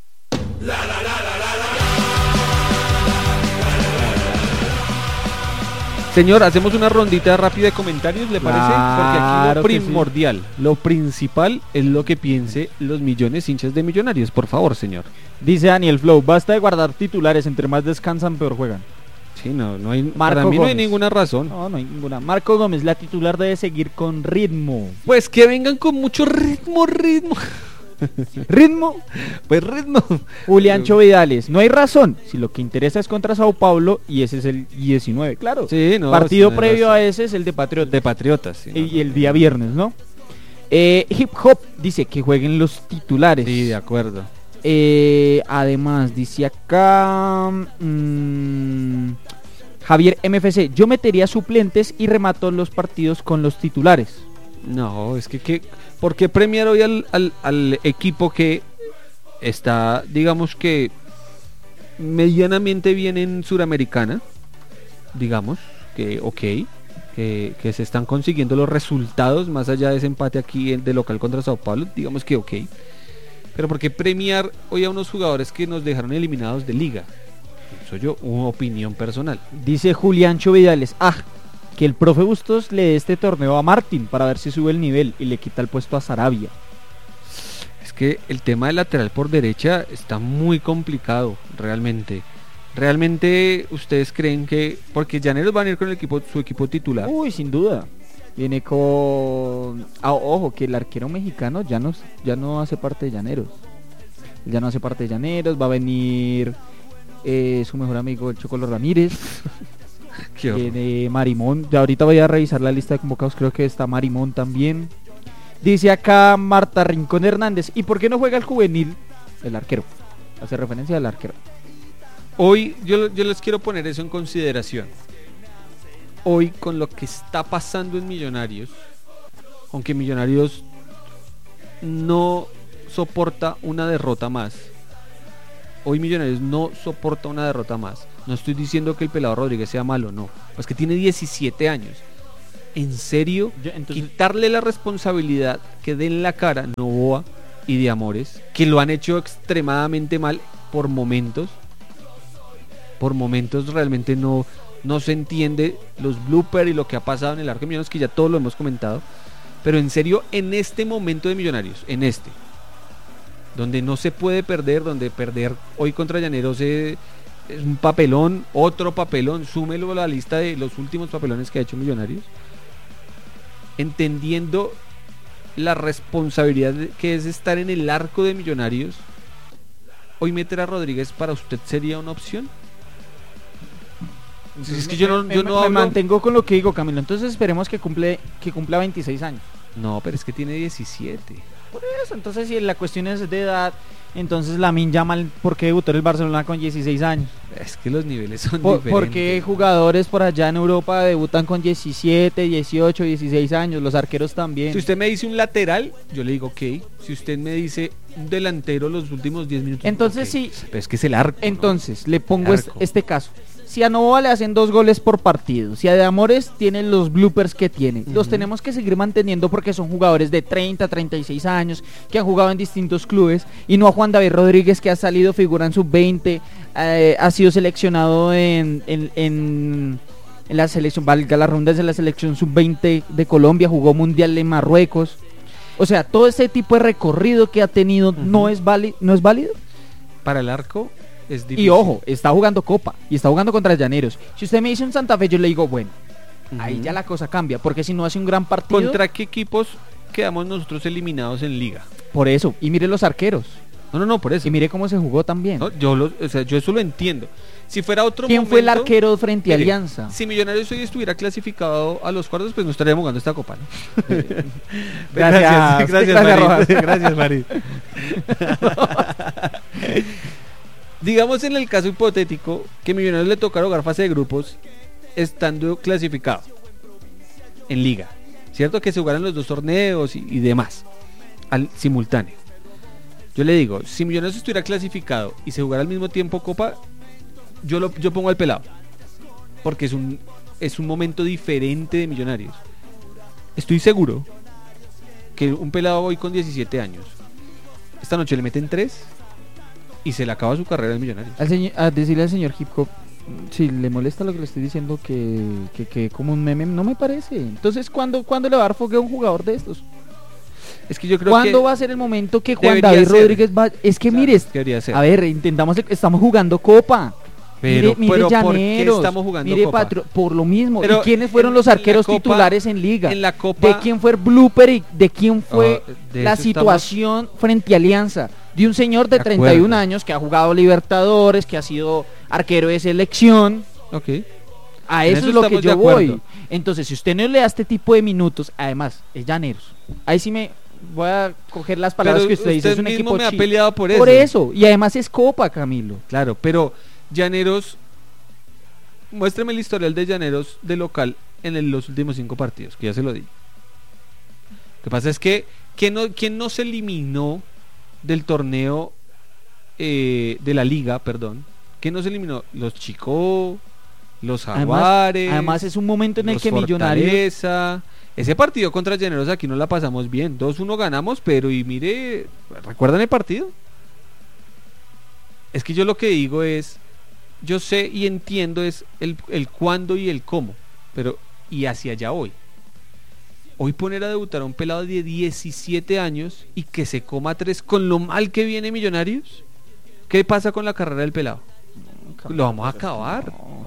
Señor, hacemos una rondita rápida de comentarios, ¿le parece? Porque aquí lo primordial, lo principal es lo que piense los millones hinchas de Millonarios. Por favor, señor. Dice Daniel Flow, basta de guardar titulares, entre más descansan, peor juegan. Sí, no hay, para mí no hay ninguna razón. No hay ninguna. Marco Gómez, la titular debe seguir con ritmo. Pues que vengan con mucho ritmo. ¿Ritmo? Pues ritmo. Juliancho Vidales, no hay razón. Si lo que interesa es contra Sao Paulo y ese es el 19, claro. Sí, no, partido sí, previo a ese es el de Patriotas. De Patriotas, sí. Y el día viernes, ¿no? Hip Hop dice que jueguen los titulares. Sí, de acuerdo. Además, dice acá Javier MFC, yo metería suplentes y remato los partidos con los titulares. No, es que ¿por qué premiar hoy al equipo que está, digamos que medianamente bien en Suramericana? Digamos que que se están consiguiendo los resultados más allá de ese empate aquí de local contra Sao Paulo, digamos que pero ¿por qué premiar hoy a unos jugadores que nos dejaron eliminados de liga? Soy yo, una opinión personal. Dice Juliancho Vidales, que el profe Bustos le dé este torneo a Martín para ver si sube el nivel y le quita el puesto a Sarabia. Es que el tema del lateral por derecha está muy complicado, realmente. ¿Realmente ustedes creen que...? Porque Llaneros va a ir con su equipo titular. Uy, sin duda. Viene con... ojo, que el arquero mexicano ya no hace parte de Llaneros. Ya no hace parte de Llaneros, va a venir su mejor amigo, el Chocolo Ramírez. Marimón, de ahorita voy a revisar la lista de convocados, creo que está Marimón también. Dice acá Marta Rincón Hernández, ¿y por qué no juega el juvenil? El arquero, hace referencia al arquero. Hoy yo les quiero poner eso en consideración. hoy con lo que está pasando en Millonarios, aunque Millonarios no soporta una derrota más. Hoy Millonarios no soporta una derrota más. No estoy diciendo que el Pelado Rodríguez sea malo, no. Pues que tiene 17 años. ¿En serio? Quitarle la responsabilidad que den la cara Novoa y de Amores, que lo han hecho extremadamente mal por momentos. Por momentos realmente no se entiende los bloopers y lo que ha pasado en el arco de Millonarios, que ya todos lo hemos comentado. Pero en serio, en este momento de Millonarios, donde no se puede perder, donde perder hoy contra Llaneros es un papelón, otro papelón, súmelo a la lista de los últimos papelones que ha hecho Millonarios, entendiendo la responsabilidad que es estar en el arco de Millonarios, hoy meter a Rodríguez para usted sería una opción. Es que yo no me mantengo con lo que digo, Camilo. Entonces esperemos que cumpla 26 años. No, pero es que tiene 17. Por eso, entonces si la cuestión es de edad, entonces Lamine Yamal, ¿por qué debutó en el Barcelona con 16 años? Es que los niveles son diferentes. ¿Por qué jugadores por allá en Europa debutan con 17, 18, 16 años? Los arqueros también. Si usted me dice un lateral, yo le digo ok. Si usted me dice un delantero los últimos 10 minutos, entonces okay. sí. Pero es que es el arco. Entonces, ¿no? Le pongo este caso. Si a Novoa le hacen 2 goles por partido, si a De Amores tienen los bloopers que tiene, los tenemos que seguir manteniendo porque son jugadores de 30, 36 años que han jugado en distintos clubes, y no a Juan David Rodríguez, que ha salido figura en sub-20, ha sido seleccionado en la selección, valga la ronda, de la selección sub-20 de Colombia, jugó mundial en Marruecos. O sea, todo ese tipo de recorrido que ha tenido no es válido para el arco. Es difícil. Y ojo, está jugando Copa y está jugando contra Llaneros. Si usted me dice un Santa Fe, yo le digo, bueno, ahí ya la cosa cambia, porque si no hace un gran partido. ¿Contra qué equipos quedamos nosotros eliminados en Liga? Por eso, y mire los arqueros. No, por eso. Y mire cómo se jugó también. No, yo eso lo entiendo. Si fuera otro ¿Quién momento, fue el arquero frente a Alianza? Si Millonarios hoy estuviera clasificado a los cuartos, pues no estaríamos jugando esta Copa, ¿no? Gracias, Marit. Gracias, Marit. Digamos en el caso hipotético que Millonarios le tocara jugar fase de grupos estando clasificado en Liga, ¿cierto? Que se jugaran los 2 torneos y demás al simultáneo. Yo le digo, si Millonarios estuviera clasificado y se jugara al mismo tiempo Copa, yo pongo al Pelado, porque es un momento diferente de Millonarios. Estoy seguro que un Pelado hoy con 17 años, esta noche le meten 3 y se le acaba su carrera en Millonarios. A decirle al señor Hip Hop, si le molesta lo que le estoy diciendo, que como un meme, no me parece. Entonces, ¿cuándo le va a dar fogueo a un jugador de estos? Es que yo creo ¿Cuándo va a ser el momento que Juan David Rodríguez va? Es que claro, mire, a ver, estamos jugando Copa. Mire Llaneros, ¿por qué estamos jugando Copa? Por lo mismo. Pero, ¿y quiénes fueron los arqueros titulares en Liga? En la Copa, ¿de quién fue el blooper y de quién fue la situación frente a Alianza? De un señor de 31 años que ha jugado Libertadores, que ha sido arquero de selección. Okay. A eso es lo que yo voy. Entonces, si usted no le da este tipo de minutos, además, es Llaneros. Ahí sí me voy a coger las palabras que usted dice. Es un equipo me ha peleado por eso. Por eso. Y además es Copa, Camilo. Claro, pero Llaneros, muéstrame el historial de Llaneros de local en los últimos 5 partidos, que ya se lo di. Lo que pasa es que ¿quién no se eliminó del torneo de la Liga, perdón? ¿Quién no se eliminó? Los Chicó, los Jaguares. Además es un momento en el que Millonarios, ese partido contra Llaneros aquí no la pasamos bien. 2-1 ganamos, pero y mire, ¿recuerdan el partido? Es que yo lo que digo es, yo sé y entiendo es el cuándo y el cómo, pero y hacia allá voy. Hoy poner a debutar a un pelado de 17 años y que se coma 3 con lo mal que viene Millonarios. ¿Qué pasa con la carrera del pelado? Lo vamos a acabar.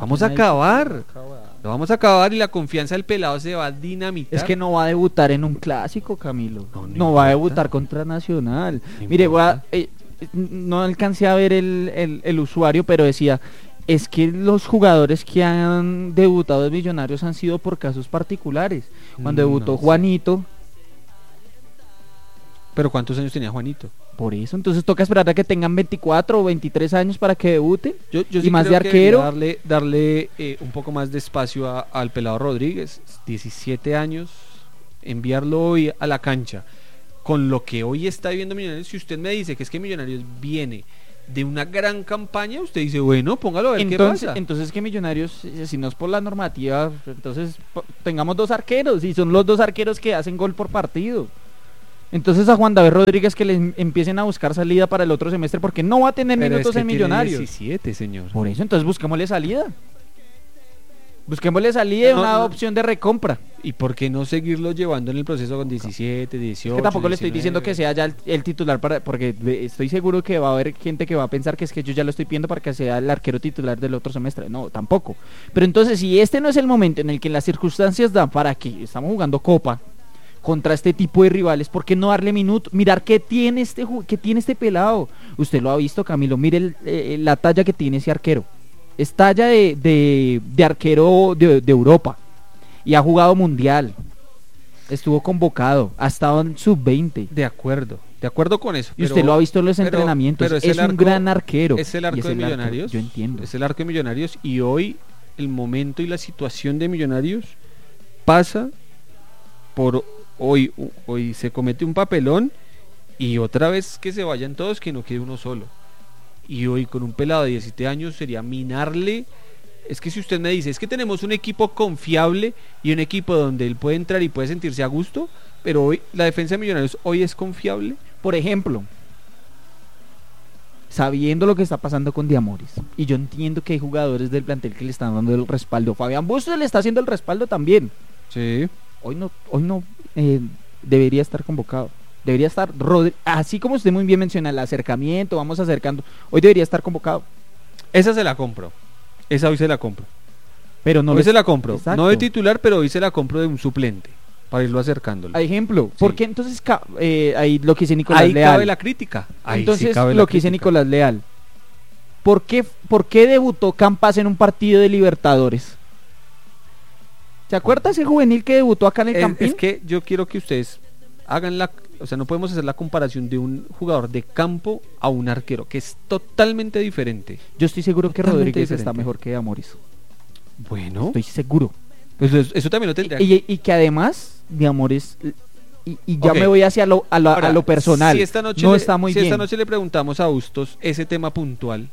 Lo vamos a acabar y la confianza del pelado se va a dinamitar. Es que no va a debutar en un clásico, Camilo. No va a debutar contra Nacional. Mire, no alcancé a ver el usuario, pero decía, es que los jugadores que han debutado en Millonarios han sido por casos particulares. Cuando debutó Juanito, Pero ¿cuántos años tenía Juanito? Por eso, entonces toca esperar a que tengan 24 o 23 años para que debuten. Yo y sí más creo de que arquero. darle un poco más de espacio al pelado Rodríguez, 17 años, enviarlo hoy a la cancha. Con lo que hoy está viviendo Millonarios, si usted me dice que es que Millonarios viene de una gran campaña, usted dice, bueno, póngalo a ver qué pasa. Entonces que Millonarios, si no es por la normativa, entonces tengamos 2 arqueros, y son los 2 arqueros que hacen gol por partido. Entonces a Juan David Rodríguez que le empiecen a buscar salida para el otro semestre, porque no va a tener Pero minutos es que en tiene Millonarios. 17, señor. Por eso, entonces busquémosle salida. Busquémosle salida y una opción de recompra. ¿Y por qué no seguirlo llevando en el proceso con 17, 18? Es que tampoco 19? le estoy diciendo que sea ya el titular, porque estoy seguro que va a haber gente que va a pensar que es que yo ya lo estoy pidiendo para que sea el arquero titular del otro semestre. No, tampoco. Pero entonces, si este no es el momento en el que las circunstancias dan para que estamos jugando Copa contra este tipo de rivales, ¿por qué no darle minuto? Mirar qué tiene este pelado. Usted lo ha visto, Camilo, mire la talla que tiene ese arquero. Es talla de arquero de Europa y ha jugado mundial, estuvo convocado, ha estado en sub-20. De acuerdo con eso. Y usted lo ha visto en los entrenamientos, es un gran arquero. Es el arco de Millonarios. Yo entiendo. Es el arco de Millonarios, y hoy el momento y la situación de Millonarios pasa por hoy se comete un papelón, y otra vez que se vayan todos, que no quede uno solo. Y hoy con un pelado de 17 años sería minarle. Es que si usted me dice, es que tenemos un equipo confiable y un equipo donde él puede entrar y puede sentirse a gusto, pero hoy la defensa de Millonarios hoy es confiable. Por ejemplo, sabiendo lo que está pasando con Diamoris, y yo entiendo que hay jugadores del plantel que le están dando el respaldo. Fabián Bustos le está haciendo el respaldo también. Sí. Hoy no debería estar convocado. Debería estar así como usted muy bien menciona, el acercamiento, vamos acercando. Hoy debería estar convocado. Esa se la compro. Esa hoy se la compro. Pero no hoy se la compro. Exacto. No de titular, pero hoy se la compro de un suplente, para irlo acercándolo. A ejemplo, Sí. ¿por qué entonces ahí lo que dice Nicolás ahí Leal? cabe la crítica. Ahí entonces sí cabe lo la que dice crítica. Nicolás Leal. ¿Por qué debutó Campas en un partido de Libertadores? ¿Se acuerda ese juvenil que debutó acá en el Campín? Es que yo quiero que ustedes hagan o sea, no podemos hacer la comparación de un jugador de campo a un arquero, que es totalmente diferente. Yo estoy seguro que Totalmente Rodríguez diferente. está mejor que Diamoris. Bueno, Estoy seguro. pues eso también lo tendría. Y que además Diamoris, y ya Ok. me voy hacia Ahora, a lo personal. Si esta noche no está muy bien. esta noche le preguntamos a Bustos ese tema puntual,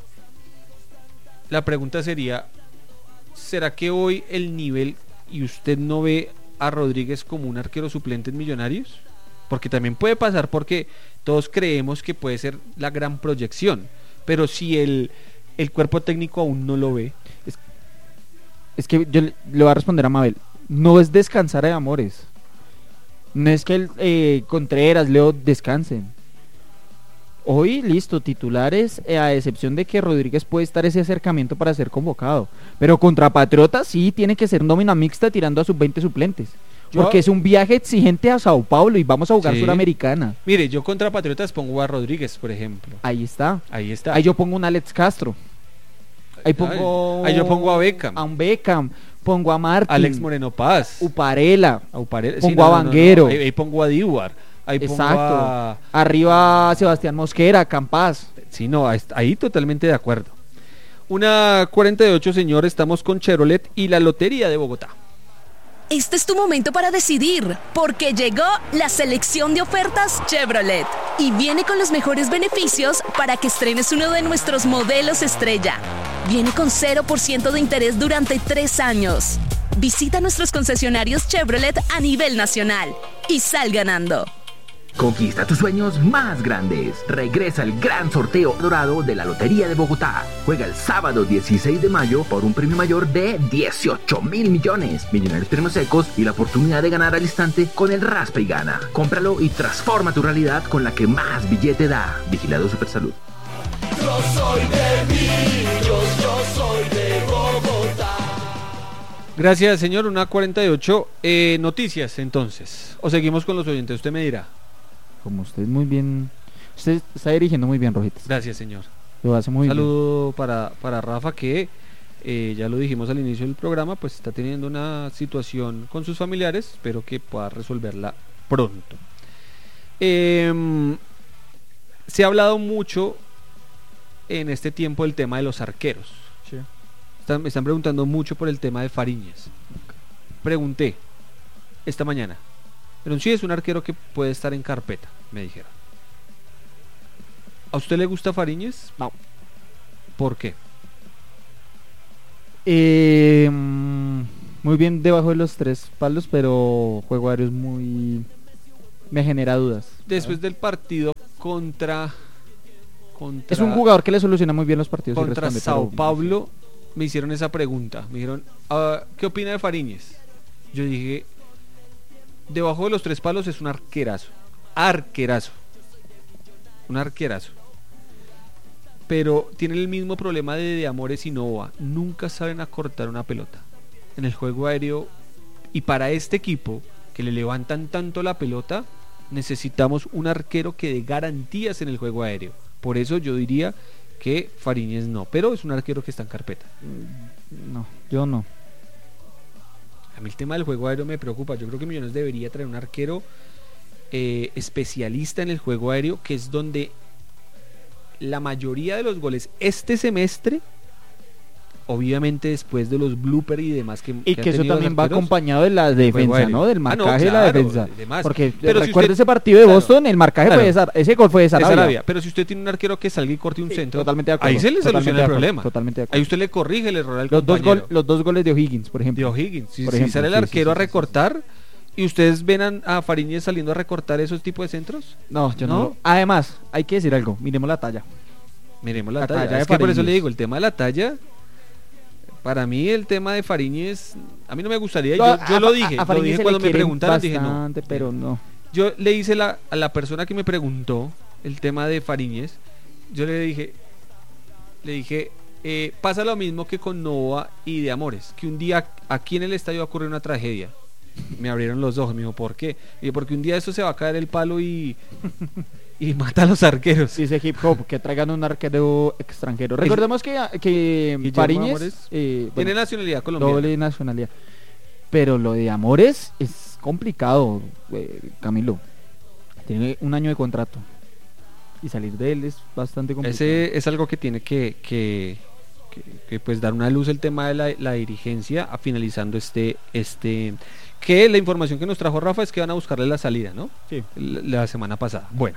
la pregunta sería, ¿será que hoy el nivel, y usted no ve a Rodríguez como un arquero suplente en Millonarios? Porque también puede pasar, porque todos creemos que puede ser la gran proyección, pero si el cuerpo técnico aún no lo ve. Es que yo le voy a responder a Mabel. No es descansar a Amores. No es que Contreras, Leo descansen. Hoy, listo, titulares, a excepción de que Rodríguez puede estar ese acercamiento para ser convocado. Pero contra Patriotas sí tiene que ser nómina mixta tirando a sus 20 suplentes. Porque es un viaje exigente a Sao Paulo y vamos a jugar Sí. Suramericana. Mire, yo contra Patriotas pongo a Rodríguez, por ejemplo. Ahí está. Ahí está. Ahí yo pongo un Alex Castro. Ahí pongo... Ahí yo pongo a Beckham. A un Beckham. Pongo a Martín. Alex Moreno Paz. Uparela. Uparela. Pongo Sí, no, a no, no, Vanguero. Ahí pongo a Díbar. Ahí pongo Exacto. Arriba Sebastián Mosquera, Campas. Sí, no, ahí totalmente de acuerdo. 1:48, señor, estamos con Chevrolet y la Lotería de Bogotá. Este es tu momento para decidir, porque llegó la selección de ofertas Chevrolet y viene con los mejores beneficios para que estrenes uno de nuestros modelos estrella. Viene con 0% de interés durante 3 años. Visita nuestros concesionarios Chevrolet a nivel nacional y sal ganando. Conquista tus sueños más grandes. Regresa el gran sorteo dorado de la Lotería de Bogotá. Juega el sábado 16 de mayo por un premio mayor de 18.000 millones. Millonarios premios secos y la oportunidad de ganar al instante con el Raspa y Gana. Cómpralo y transforma tu realidad con la que más billete da. Vigilado Supersalud. Yo soy de Millos, yo soy de Bogotá. Gracias, señor. 1:48. Noticias, entonces. O seguimos con los oyentes, usted me dirá. Como usted muy bien... Usted está dirigiendo muy bien, Rojitas. Gracias, señor. Lo hace muy bien. Saludo para Rafa, que ya lo dijimos al inicio del programa, pues está teniendo una situación con sus familiares. Espero que pueda resolverla pronto. Se ha hablado mucho en este tiempo del tema de los arqueros. Sí. Me están preguntando mucho por el tema de Fariñez. Pregunté esta mañana, pero sí es un arquero que puede estar en carpeta, me dijeron. ¿A usted le gusta Fariñez? No. ¿Por qué? Muy bien debajo de los 3 palos, pero juego aéreo es muy... me genera dudas. Después del partido contra es un jugador que le soluciona muy bien los partidos. Contra Sao Paulo me hicieron esa pregunta. Me dijeron, ¿qué opina de Fariñez? Yo dije, debajo de los 3 palos es un arquerazo. Un arquerazo. Pero tiene el mismo problema de Amores y Nova. Nunca saben acortar una pelota en el juego aéreo. Y para este equipo, que le levantan tanto la pelota, necesitamos un arquero que dé garantías en el juego aéreo. Por eso yo diría que Fariñez no, pero es un arquero que está en carpeta. No, yo no. A mí el tema del juego aéreo me preocupa. Yo creo que Millonarios debería traer un arquero especialista en el juego aéreo, que es donde la mayoría de los goles este semestre, obviamente después de los bloopers y demás que eso también va acompañado de la defensa, ¿no? Del marcaje de la defensa. Porque pero recuerda ese partido de Boston, el marcaje fue ese gol fue de Sarabia. Pero si usted tiene un arquero que salga y corte un centro, totalmente de acuerdo, ahí se le soluciona el problema. Totalmente de acuerdo. Ahí usted le corrige el error al compañero. Los 2 goles de O'Higgins, por ejemplo. Si sale el arquero a recortar y ustedes ven a Fariñez saliendo a recortar esos tipos de centros. No, yo no. Además, hay que decir algo, miremos la talla. La talla. Es que por eso le digo, el tema de la talla, para mí el tema de Fariñez, a mí no me gustaría. Yo lo dije cuando me preguntaron, dije no. Pero no. Yo le hice a la persona que me preguntó el tema de Fariñez, yo le dije, pasa lo mismo que con Nova y de Amores, que un día aquí en el estadio va a ocurrir una tragedia. Me abrieron los ojos, me dijo, ¿por qué? Y dije, porque un día esto se va a caer el palo y mata a los arqueros. Dice Hip Hop, que traigan un arquero extranjero. Recordemos que Fariñez tiene nacionalidad colombiana. Doble nacionalidad. Pero lo de Amores es complicado, Camilo. Tiene 1 año de contrato. Y salir de él es bastante complicado. Ese es algo que tiene que pues dar una luz el tema de la dirigencia, finalizando que la información que nos trajo Rafa es que van a buscarle la salida, ¿no? Sí. La semana pasada. Bueno.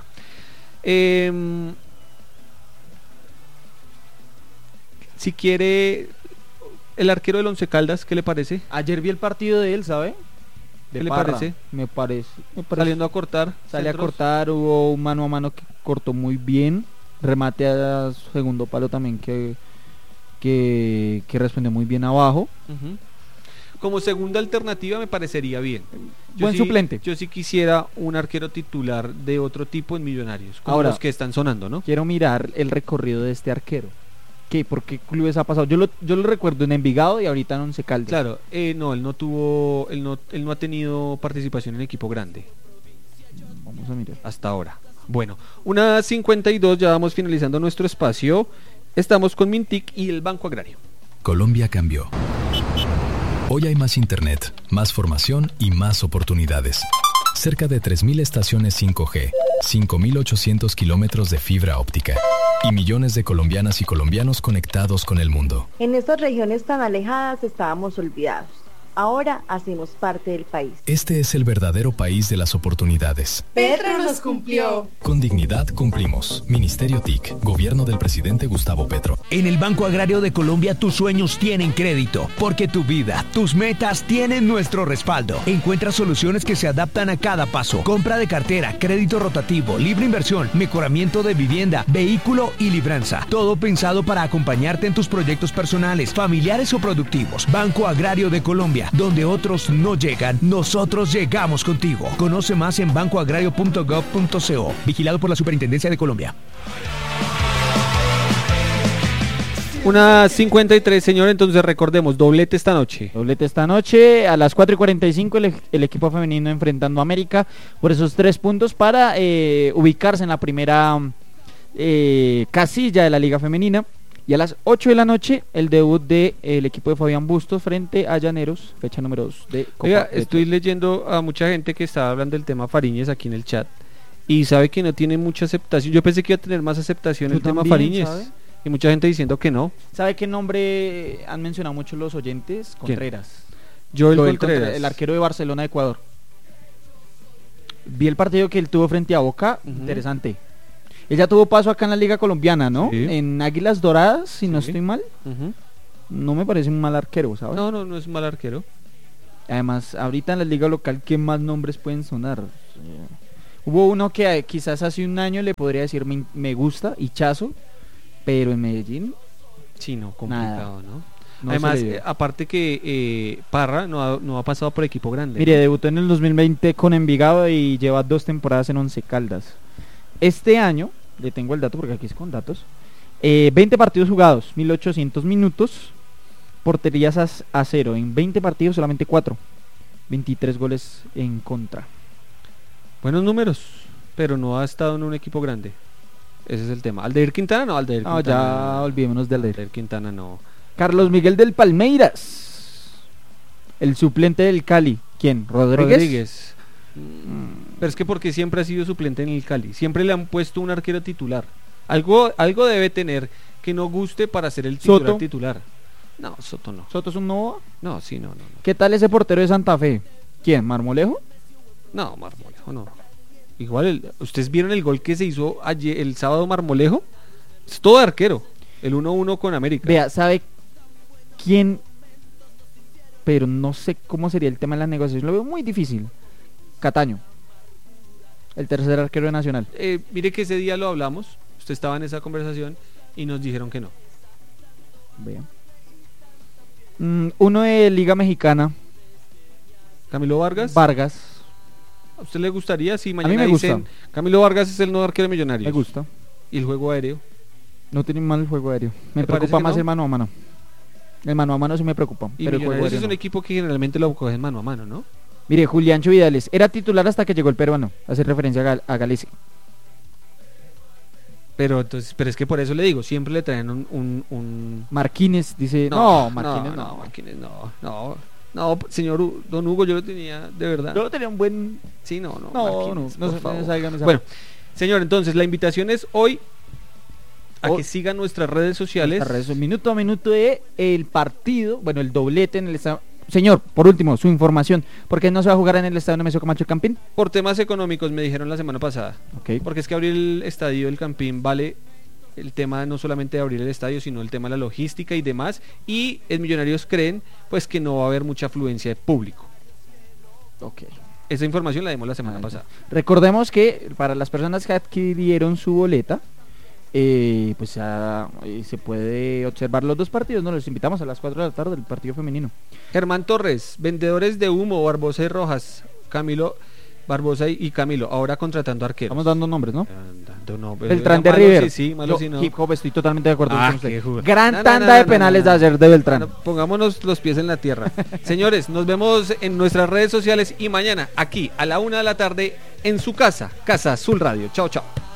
Si quiere el arquero del Once Caldas, ¿qué le parece? Ayer vi el partido de él, ¿sabe? ¿Qué le parece? Me parece. Saliendo a cortar. Sale centros. A cortar, hubo un mano a mano que cortó muy bien. Remate a segundo palo también que respondió muy bien abajo. Como segunda alternativa me parecería bien. Buen suplente. Yo sí quisiera un arquero titular de otro tipo en Millonarios, como ahora, los que están sonando, ¿no? Quiero mirar el recorrido de este arquero. ¿Por qué clubes ha pasado? Yo lo recuerdo en Envigado y ahorita en Once Caldas. Claro, él no ha tenido participación en equipo grande. Vamos a mirar. Hasta ahora. Bueno, 1:52, ya vamos finalizando nuestro espacio. Estamos con Mintic y el Banco Agrario. Colombia cambió. Hoy hay más internet, más formación y más oportunidades. Cerca de 3.000 estaciones 5G, 5.800 kilómetros de fibra óptica y millones de colombianas y colombianos conectados con el mundo. En estas regiones tan alejadas estábamos olvidados. Ahora hacemos parte del país. Este es el verdadero país de las oportunidades. Petro nos cumplió. Con dignidad cumplimos. Ministerio TIC, Gobierno del Presidente Gustavo Petro. En el Banco Agrario de Colombia tus sueños tienen crédito, porque tu vida, tus metas tienen nuestro respaldo. Encuentra soluciones que se adaptan a cada paso. Compra de cartera, crédito rotativo, libre inversión, mejoramiento de vivienda, vehículo y libranza. Todo pensado para acompañarte en tus proyectos personales, familiares o productivos. Banco Agrario de Colombia. Donde otros no llegan, nosotros llegamos contigo. Conoce más en bancoagrario.gov.co. Vigilado por la Superintendencia de Colombia. 1:53, señor, entonces recordemos, doblete esta noche. Doblete esta noche, a las 4:45 el equipo femenino enfrentando a América por esos 3 puntos para ubicarse en la primera casilla de la Liga Femenina. Y a las 8 de la noche, el debut del equipo de Fabián Bustos frente a Llaneros, fecha número 2 de Copa. Oiga, estoy leyendo a mucha gente que está hablando del tema Fariñez aquí en el chat. y sabe que no tiene mucha aceptación. Yo pensé que iba a tener más aceptación el tema Fariñez, ¿sabe? Y mucha gente diciendo que no. ¿Sabe qué nombre han mencionado mucho los oyentes? Contreras. Joel Contreras, el arquero de Barcelona, Ecuador. Vi el partido que él tuvo frente a Boca, interesante. Él ya tuvo paso acá en la Liga Colombiana, ¿no? Sí. En Águilas Doradas, si no estoy mal. No me parece un mal arquero, ¿sabes? No es un mal arquero. Además, ahorita en la liga local, ¿qué más nombres pueden sonar? Hubo uno que quizás hace un año le podría decir me gusta, Hichazo, pero en Medellín... Sí, no, complicado, nada. ¿No? Además, aparte que Parra no ha pasado por equipo grande. Mire, debutó en el 2020 con Envigado y lleva 2 temporadas en Once Caldas. Este año, le tengo el dato porque aquí es con datos, 20 partidos jugados, 1800 minutos, porterías a 0. En 20 partidos solamente 4, 23 goles en contra. Buenos números, pero no ha estado en un equipo grande. Ese es el tema. ¿Aldair Quintana? No, Aldair Quintana. Ya olvidémonos de Aldair Quintana, no. Carlos Miguel del Palmeiras, el suplente del Cali. ¿Quién? ¿Rodríguez? Pero es que porque siempre ha sido suplente en el Cali. Siempre le han puesto un arquero titular. Algo debe tener que no guste para ser el titular. ¿Soto? Titular. No, Soto no. ¿Soto es un nuevo? No, sí, no. ¿Qué tal ese portero de Santa Fe? ¿Quién? ¿Marmolejo? No, Marmolejo no. Igual, ¿ustedes vieron el gol que se hizo ayer, el sábado Marmolejo? Es todo de arquero. El 1-1 con América. Vea, ¿sabe quién? Pero no sé cómo sería el tema de la negociación. Lo veo muy difícil. Cataño, el tercer arquero de Nacional. Mire que ese día lo hablamos. Usted estaba en esa conversación y nos dijeron que no. Vea. Uno de Liga Mexicana. Camilo Vargas. ¿A usted le gustaría si mañana dicen Camilo Vargas es el nuevo arquero millonario? Me gusta. ¿Y el juego aéreo? No tiene mal el juego aéreo. Me preocupa más el mano a mano. El mano a mano sí me preocupa. Y pero el juego aéreo es un equipo que generalmente lo cogen mano a mano, ¿no? Mire, Juliancho Vidales era titular hasta que llegó el peruano. Hace referencia a Galicia. Pero es que por eso le digo, siempre le traen un... Marquínez, dice... Marquínez no, señor Don Hugo, yo lo tenía, de verdad. Yo tenía un buen... Sí, no Marquínez, Bueno, señor, entonces la invitación es hoy a que sigan nuestras redes sociales. Minuto a minuto de el partido, bueno, el doblete en el estadio. Señor, por último, su información, ¿por qué no se va a jugar en el estadio Nemesio Camacho el Campín? Por temas económicos, me dijeron la semana pasada. Okay. Porque es que abrir el estadio del Campín vale el tema no solamente de abrir el estadio, sino el tema de la logística y demás, y en Millonarios creen pues que no va a haber mucha afluencia de público. Esa información la dimos la semana pasada. Recordemos que para las personas que adquirieron su boleta, pues se puede observar los 2 partidos, ¿no? Los invitamos a las 4 de la tarde del partido femenino. Germán Torres, vendedores de humo, Barbosa y Rojas, Barbosa y Camilo, ahora contratando arqueros. Estamos dando nombres, ¿no? Beltrán de River. Sí, malo sí, no. Hip hop, estoy totalmente de acuerdo con usted. Gran tanda de penales de ayer de Beltrán. Pongámonos los pies en la tierra. Señores, nos vemos en nuestras redes sociales y mañana aquí a la 1 de la tarde en su casa, Casa Azul Radio. Chao, chao.